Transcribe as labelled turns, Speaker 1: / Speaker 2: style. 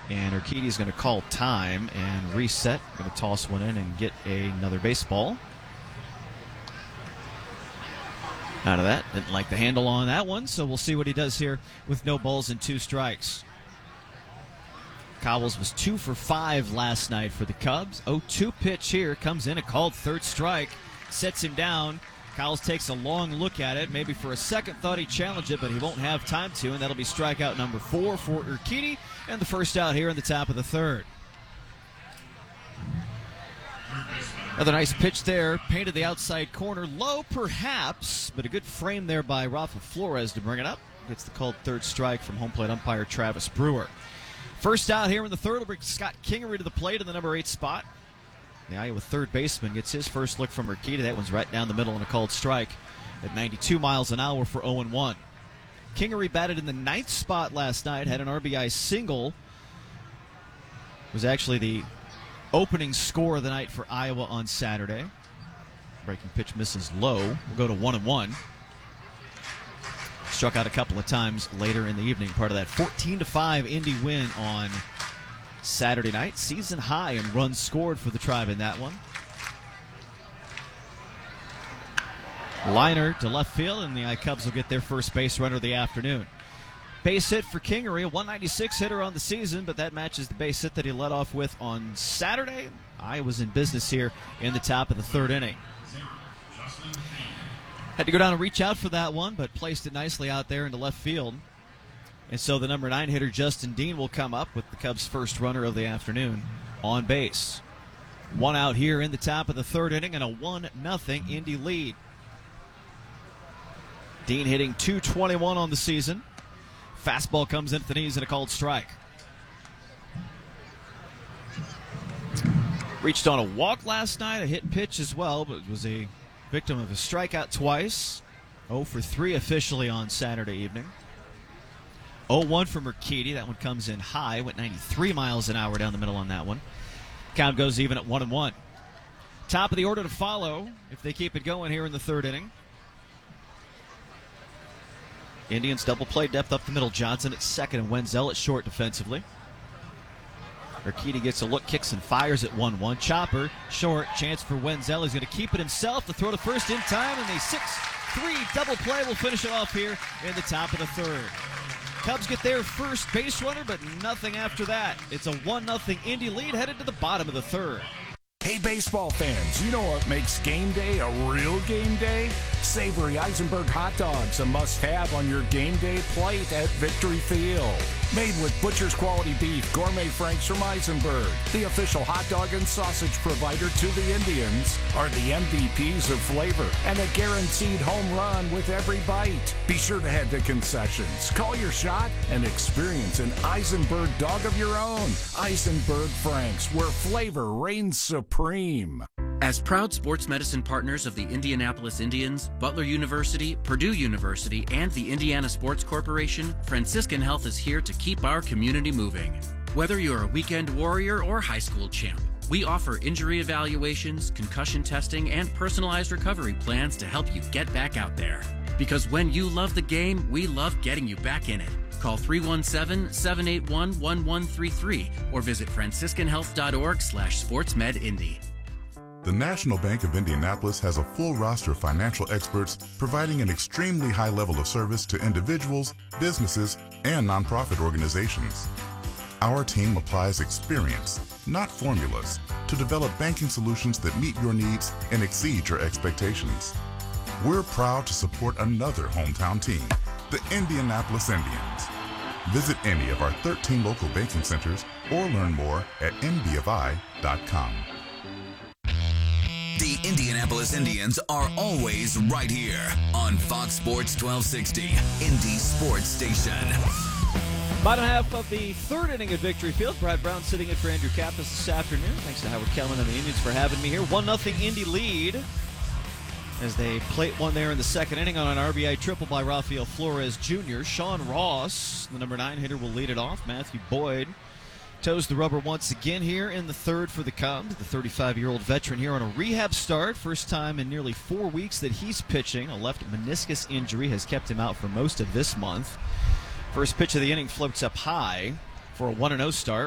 Speaker 1: And Urquidy's going to call time and reset. Going to toss one in and get another baseball out of that. Didn't like the handle on that one, so we'll see what he does here with no balls and 2 strikes. Cowles was 2 for 5 last night for the Cubs. 0-2 pitch here. Comes in, a called third strike. Sets him down. Cowles takes a long look at it. Maybe for a second thought he'd challenge it, but he won't have time to, and that'll be strikeout number 4 for Urquidy, and the first out here in the top of the third. Another nice pitch there. Painted the outside corner. Low, perhaps, but a good frame there by Rafa Flores to bring it up. Gets the called third strike from home plate umpire Travis Brewer. First out here in the third will bring Scott Kingery to the plate in the number 8 spot. The Iowa third baseman gets his first look from Urquidy. That one's right down the middle and a called strike at 92 miles an hour for 0-1. Kingery batted in the 9th spot last night, had an RBI single. Was actually the opening score of the night for Iowa on Saturday. Breaking pitch misses low. We'll go to 1-1. Struck out a couple of times later in the evening, part of that 14-5 Indy win on Saturday night. Season high in runs scored for the Tribe in that one. Liner to left field, and the Cubs will get their first base runner of the afternoon. Base hit for Kingery, a 196 hitter on the season, but that matches the base hit that he led off with on Saturday. Iowa's in business here in the top of the third inning. Had to go down and reach out for that one, but placed it nicely out there into left field. And so the number 9 hitter, Justin Dean, will come up with the Cubs' first runner of the afternoon on base. One out here in the top of the third inning and a 1-0 Indy lead. Dean hitting .221 on the season. Fastball comes in at the knees and a called strike. Reached on a walk last night, a hit pitch as well, but was a victim of a strikeout twice. 0 for 3 officially on Saturday evening. 0-1 from Urquidy. That one comes in high. Went 93 miles an hour down the middle on that one. Count goes even at 1-1. Top of the order to follow if they keep it going here in the third inning. Indians double play depth up the middle. Johnson at second and Wenzel at short defensively. Urquidy gets a look, kicks and fires at 1-1. Chopper, short, chance for Wenzel. He's going to keep it himself. The throw to first in time, and the 6-3 double play will finish it off here in the top of the third. Cubs get their first base runner, but nothing after that. It's a 1-0 Indy lead headed to the bottom of the third.
Speaker 2: Hey, baseball fans, you know what makes game day a real game day? Savory Eisenberg hot dogs, a must-have on your game day plate at Victory Field. Made with butcher's quality beef, gourmet franks from Eisenberg, the official hot dog and sausage provider to the Indians, are the MVPs of flavor and a guaranteed home run with every bite. Be sure to head to concessions, call your shot, and experience an Eisenberg dog of your own. Eisenberg Franks, where flavor reigns supreme.
Speaker 3: As proud sports medicine partners of the Indianapolis Indians, Butler University, Purdue University, and the Indiana Sports Corporation, Franciscan Health is here to keep our community moving. Whether you're a weekend warrior or high school champ, we offer injury evaluations, concussion testing, and personalized recovery plans to help you get back out there. Because when you love the game, we love getting you back in it. Call 317-781-1133 or visit franciscanhealth.org/sportsmedindy.
Speaker 4: The National Bank of Indianapolis has a full roster of financial experts providing an extremely high level of service to individuals, businesses, and nonprofit organizations. Our team applies experience, not formulas, to develop banking solutions that meet your needs and exceed your expectations. We're proud to support another hometown team, the Indianapolis Indians. Visit any of our 13 local banking centers or learn more at nbfi.com.
Speaker 5: The Indianapolis Indians are always right here on Fox Sports 1260, Indy Sports Station.
Speaker 1: Bottom half of the third inning at Victory Field. Brad Brown sitting in for Andrew Kappas this afternoon. Thanks to Howard Kellman and the Indians for having me here. 1-0 Indy lead as they plate one there in the second inning on an RBI triple by Rafael Flores Jr. Sean Ross, the number 9 hitter, will lead it off. Matthew Boyd toes the rubber once again here in the third for the Cubs. The 35-year-old veteran here on a rehab start. First time in nearly 4 weeks that he's pitching. A left meniscus injury has kept him out for most of this month. First pitch of the inning floats up high for a 1-0 start.